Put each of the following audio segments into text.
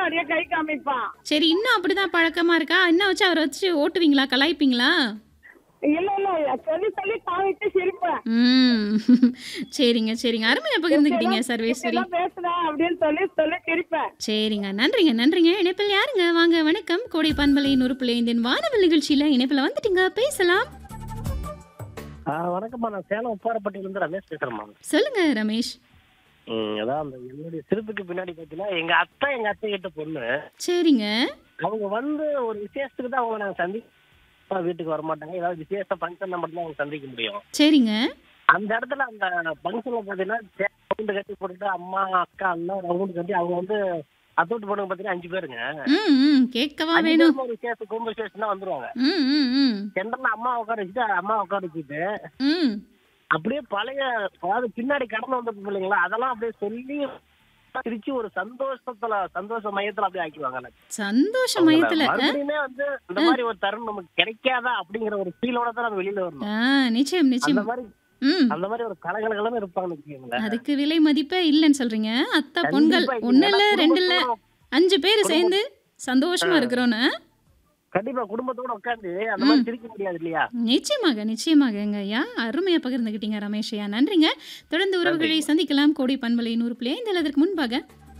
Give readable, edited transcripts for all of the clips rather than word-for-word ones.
அப்படியே கை காமிப்பான். சரி, இன்னும் அப்படிதான் பழக்கமா இருக்கா? இன்னும் வச்சு அவரை வச்சு ஓட்டுவீங்களா, கலாய்ப்பீங்களா? இல்ல இல்ல சொல்லி சொல்லி காமிட்டு சிரிப்பேன். ம். சரிங்க, சரிங்க. அருமையா பகிர்ந்துக்கிட்டீங்க சர்வேஸ்வரி. பேசுறேன் அப்படின்னு சொல்லி சொல்லி சிரிப்பேன். சரிங்க. நன்றிங்க, நன்றிங்க. இணைப்பில் யாருங்க? வாங்க, வணக்கம். கோடை பண்பலை 100.5 வானவில் நிகழ்ச்சியில இணைப்பில் வந்துட்டீங்க, பேசலாம். வணக்கம்மா, நான் சேலம் உப்பாரப்பட்டியிலிருந்து ரமேஷ் பேசுறேம்மா. சொல்லுங்க ரமேஷ். அதான் அந்த என்னுடைய சிறப்புக்கு பின்னாடி பார்த்தீங்கன்னா எங்க அத்தை கிட்ட பொண்ணு. சரிங்க. அவங்க ஒரு விசேஷத்துக்கு தான் அவங்க நாங்க வீட்டுக்கு வர மாட்டாங்க. ஏதாவது விசேஷ ஃபங்க்ஷன் மட்டும் தான் அவங்க சந்திக்க முடியும். சரிங்க. அந்த இடத்துல அந்த ஃபங்க்ஷன்ல பாத்தீங்கன்னா ரவுண்டு கட்டி போட்டுட்டு அம்மா அக்கா எல்லாம் ரவுண்டு கட்டி அவங்க அத்தோட்டு பொண்ணுங்க பாத்தீங்கன்னா 5 பேருங்க. கேட்கவா வேணும். ஒரு விசேஷம் குடும்ப விசேஷம் தான் வந்துருவாங்க. சென்டர்ல அம்மா உட்கார வச்சுட்டு அப்படியே பழைய அதாவது பின்னாடி கடந்து வந்த பிள்ளைங்களா அதெல்லாம் அப்படியே சொல்லி திருச்சி ஒரு சந்தோஷ மையத்துல அப்படியே ஆக்கிடுவாங்க. சந்தோஷ மையத்துல மறுபடியுமே இந்த மாதிரி ஒரு தருணம் நமக்கு கிடைக்காதா அப்படிங்கிற ஒரு ஃபீலோட தான் நம்ம வெளியில வரணும். நிச்சயம் நிச்சயம். அந்த மாதிரி ஒரு கலகலகலன்னு இருப்பாங்க. அதுக்கு விலை மதிப்பே இல்லைன்னு சொல்றீங்க. அத்தை பொண்கள் 1 இல்ல 2 இல்ல 5 பேர் சேர்ந்து சந்தோஷமா இருக்கிறோன்னு கண்டிப்பா குடும்பத்தோட உட்காந்து அந்த மாதிரி சிரிக்க முடியாது இல்லையா? நிச்சயமாக ஐயா. அருமையா பகிர்ந்துகிட்டீங்க ரமேஷ் ஐயா. நன்றிங்க. தொடர்ந்து உறவுகளை சந்திக்கலாம். கோடை பண்பலை 100.5. அதற்கு முன்பாக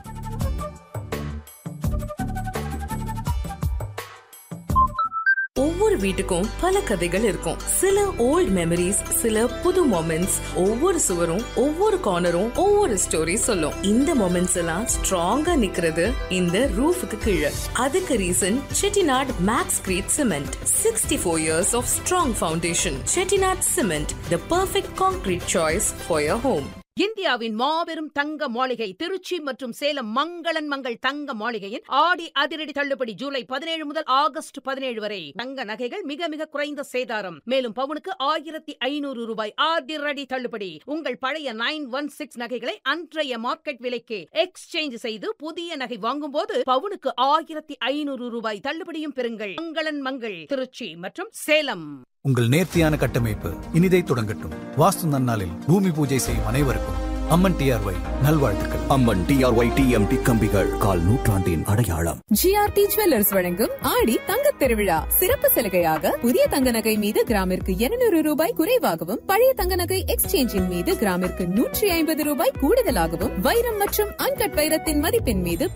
ஒவ்வொரு வீட்டுக்கும் பல கதைகள் இருக்கும். சில ஓல்ட் மெமரிஸ், சில புது மொமெண்ட்ஸ். ஒவ்வொரு சுவரும் ஒவ்வொரு கார்னரும் ஒவ்வொரு ஸ்டோரி சொல்லும். இந்த மொமெண்ட்ஸ் எல்லாம் ஸ்ட்ராங்கா நிக்கிறது இந்த ரூஃபுக்கு கீழே. அதுக்கு reason Chettinad maths greet cement. 64 years of strong foundation. Chettinad Cement, the perfect concrete choice for your home. இந்தியாவின் மாபெரும் தங்க மாளிகை திருச்சி மற்றும் சேலம் மங்களன் மங்கள் தங்க மாளிகையின் ஆடி அதிரடி தள்ளுபடி ஜூலை 17 முதல் ஆகஸ்ட் 17 வரை. தங்க நகைகள் மிக மிக குறைந்த சேதாரம். மேலும் பவுனுக்கு 1500 ரூபாய் அதிரடி தள்ளுபடி. உங்கள் பழைய 916 நகைகளை அன்றைய மார்க்கெட் விலைக்கு எக்ஸ்சேஞ்ச் செய்து புதிய நகை வாங்கும் போது பவுனுக்கு 1500 ரூபாய் தள்ளுபடியும் பெறுங்கள். மங்களன் மங்கள் திருச்சி மற்றும் சேலம். உங்கள் நேர்த்தியான கட்டமைப்பு இனிதை தொடங்கட்டும். வாஸ்து நன்னாளில் பூமி பூஜை செய்யும் அனைவருக்கும் அம்மன் டிஆர்ஒய் நல்வாழ்த்துக்கள். அம்மன் டிஆர்ஒய் டிஎம்டி கம்பிகள் கால் நூற்றாண்டின் அடையாளம். ஜிஆர்டி ஜுவல்லர்ஸ் வழங்கும் ஆடி தங்கத் திருவிழா சிறப்பு சலுகையாக புதிய தங்க நகை மீது கிராமிற்கு 200 ரூபாய் குறைவாகவும், பழைய தங்க நகை எக்ஸ்சேஞ்சின் மீது கிராமிற்கு 150 ரூபாய் கூடுதலாகவும், வைரம் மற்றும் அன்கட் வைரத்தின் மதிப்பின் மீது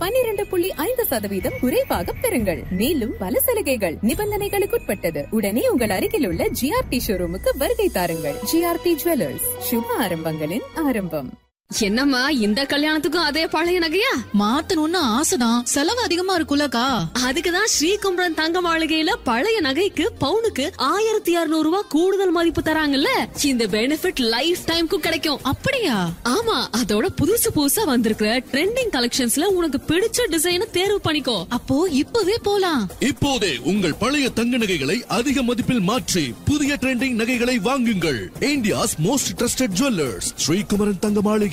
12.5% குறைவாக பெறுங்கள். மேலும் பல சலுகைகள் நிபந்தனைகளுக்குட்பட்டது. உடனே உங்கள் அருகில் உள்ள ஜிஆர்டி ஷோரூமுக்கு வருகை தாருங்கள். ஜிஆர்டி ஜுவல்லர்ஸ், சுப ஆரம்பங்களின் ஆரம்பம். என்னம்மா இந்த கல்யாணத்துக்கும் அதே பழைய நகையா? மாத்தணும்னு ஆசைதான், செலவு அதிகமா இருக்குல்லக்கா. அதுக்குதான் ஸ்ரீகுமரன் தங்க மாளிகையில பழைய நகைக்கு பவுனுக்கு 1200 ரூபாய் கூடுதல் மதிப்பு தராங்கல்ல. இந்த பெனிஃபிட் லைஃப் டைம்க்கும் கிடைக்கும். அப்படியா? ஆமா, அதோட புதுசா வந்திருக்கிற ட்ரெண்டிங் கலெக்ஷன்ஸ்ல உனக்கு பிடிச்ச டிசைனை தேர்வு பண்ணிக்கோ. அப்போ இப்பவே போலாம். இப்போதே உங்கள் பழைய தங்க நகைகளை அதிக மதிப்பில் மாற்றி புதிய ட்ரெண்டிங் நகைகளை வாங்குங்கள். India's most trusted jewellers Sri Kumaran தங்க மாளிகை.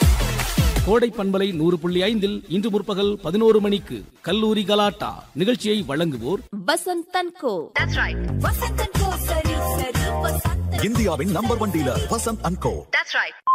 கோடை பண்பலை 100.5 இன்று முற்பகல் 11 மணிக்கு கல்லூரி கலாட்டா நிகழ்ச்சியை வழங்குவோர் வசந்த் அண்ட் கோ. இந்தியாவின் number 1 dealer Vasanth and go.